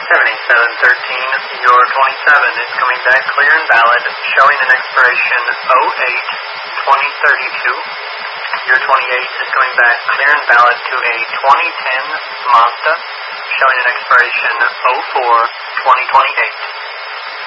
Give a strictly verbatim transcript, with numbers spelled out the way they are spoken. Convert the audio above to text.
seventy-seven thirteen, your twenty-seven is coming back clear and valid, showing an expiration oh eight twenty thirty-two. Your twenty-eight is coming back clear and valid to a twenty ten Mazda, showing an expiration oh four twenty twenty-eight.